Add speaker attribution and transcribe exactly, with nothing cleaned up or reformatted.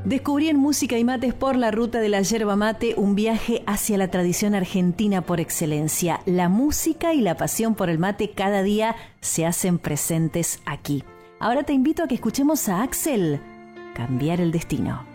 Speaker 1: Descubrí en Música y Mates por la ruta de la yerba mate un viaje hacia la tradición argentina por excelencia. La música y la pasión por el mate cada día se hacen presentes aquí. Ahora te invito a que escuchemos a Axel, Cambiar el Destino.